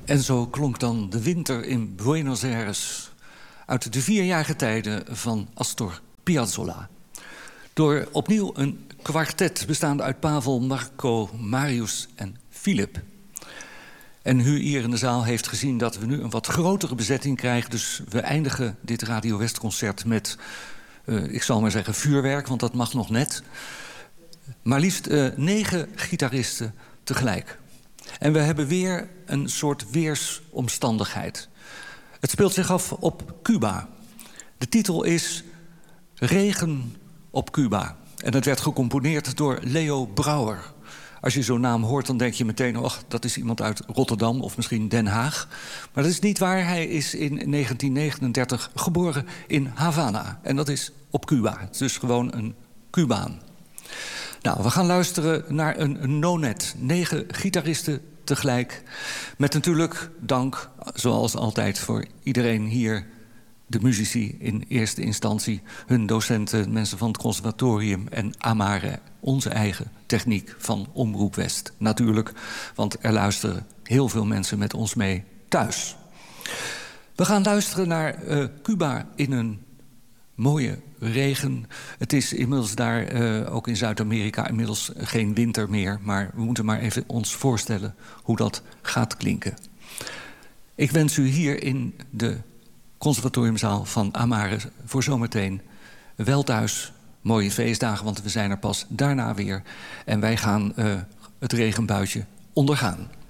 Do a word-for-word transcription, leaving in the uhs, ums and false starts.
En zo klonk dan de winter in Buenos Aires uit de vierjarige tijden van Astor Piazzolla. Door opnieuw een kwartet bestaande uit Pavel, Marco, Marius en Philip. En u hier in de zaal heeft gezien dat we nu een wat grotere bezetting krijgen. Dus we eindigen dit Radio West-concert met, uh, ik zal maar zeggen, vuurwerk, want dat mag nog net. Maar liefst uh, negen gitaristen tegelijk. En we hebben weer een soort weersomstandigheid. Het speelt zich af op Cuba. De titel is Regen op Cuba. En het werd gecomponeerd door Leo Brouwer. Als je zo'n naam hoort, dan denk je meteen, oh, dat is iemand uit Rotterdam of misschien Den Haag. Maar dat is niet waar. Hij is in negentien negenendertig geboren in Havana. En dat is op Cuba. Het is dus gewoon een Cubaan. Nou, we gaan luisteren naar een, een nonet. Negen gitaristen tegelijk. Met natuurlijk dank, zoals altijd, voor iedereen hier. De muzici in eerste instantie, hun docenten, mensen van het conservatorium en Amare, onze eigen techniek van Omroep West. Natuurlijk, want er luisteren heel veel mensen met ons mee thuis. We gaan luisteren naar uh, Cuba in een mooie regen. Het is inmiddels daar, uh, ook in Zuid-Amerika, inmiddels geen winter meer. Maar we moeten maar even ons voorstellen hoe dat gaat klinken. Ik wens u hier in de conservatoriumzaal van Amare voor zometeen wel thuis. Mooie feestdagen, want we zijn er pas daarna weer. En wij gaan uh, het regenbuitje ondergaan.